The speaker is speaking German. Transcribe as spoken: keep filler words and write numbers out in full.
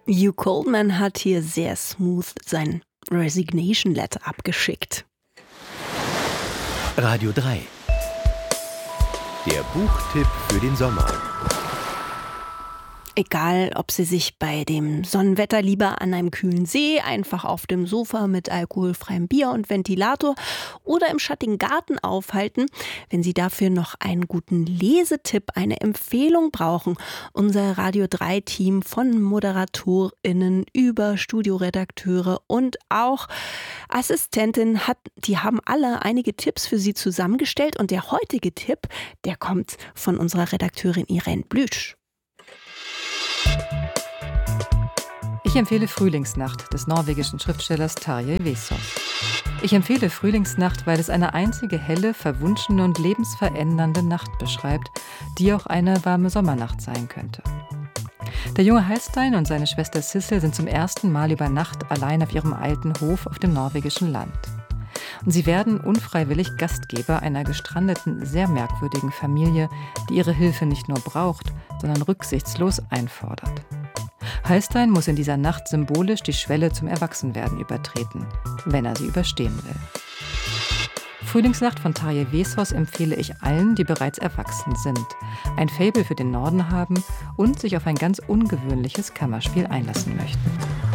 Hugh Coleman hat hier sehr smooth sein Resignation Letter abgeschickt. Radio drei. Der Buchtipp für den Sommer. Egal, ob Sie sich bei dem Sonnenwetter lieber an einem kühlen See, einfach auf dem Sofa mit alkoholfreiem Bier und Ventilator oder im schattigen Garten aufhalten, wenn Sie dafür noch einen guten Lesetipp, eine Empfehlung brauchen, unser Radio drei Team von ModeratorInnen über Studioredakteure und auch Assistentinnen hat, die haben alle einige Tipps für Sie zusammengestellt und der heutige Tipp, der kommt von unserer Redakteurin Irene Blüsch. Ich empfehle Frühlingsnacht des norwegischen Schriftstellers Tarjei Vesaas. Ich empfehle Frühlingsnacht, weil es eine einzige helle, verwunschene und lebensverändernde Nacht beschreibt, die auch eine warme Sommernacht sein könnte. Der junge Halstein und seine Schwester Sissel sind zum ersten Mal über Nacht allein auf ihrem alten Hof auf dem norwegischen Land. Und sie werden unfreiwillig Gastgeber einer gestrandeten, sehr merkwürdigen Familie, die ihre Hilfe nicht nur braucht, sondern rücksichtslos einfordert. Halstein muss in dieser Nacht symbolisch die Schwelle zum Erwachsenwerden übertreten, wenn er sie überstehen will. Frühlingsnacht von Tarjei Vesaas empfehle ich allen, die bereits erwachsen sind, ein Faible für den Norden haben und sich auf ein ganz ungewöhnliches Kammerspiel einlassen möchten.